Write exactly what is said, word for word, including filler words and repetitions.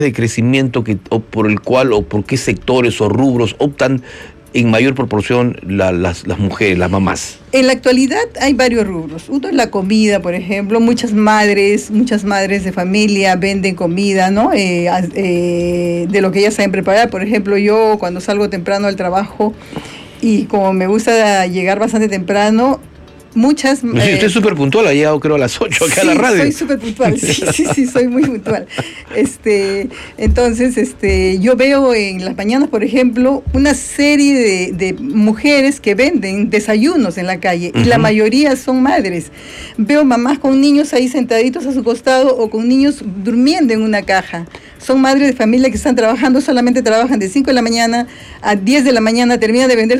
de crecimiento que, o por el cual o por qué sectores o rubros optan en mayor proporción la, las, las mujeres, las mamás? En la actualidad hay varios rubros. Uno es la comida, por ejemplo. Muchas madres, muchas madres de familia venden comida, ¿no? Eh, eh, de lo que ellas saben preparar. Por ejemplo, yo cuando salgo temprano al trabajo y como me gusta llegar bastante temprano, muchas... Sí, usted eh, es súper puntual, ha llegado creo a las ocho acá sí, a la radio. soy súper puntual, sí, sí, sí, soy muy puntual. Este, entonces, este, yo veo en las mañanas, por ejemplo, una serie de, de mujeres que venden desayunos en la calle, uh-huh. Y la mayoría son madres. Veo mamás con niños ahí sentaditos a su costado o con niños durmiendo en una caja. Son madres de familia que están trabajando, solamente trabajan de cinco de la mañana a diez de la mañana, terminan de vender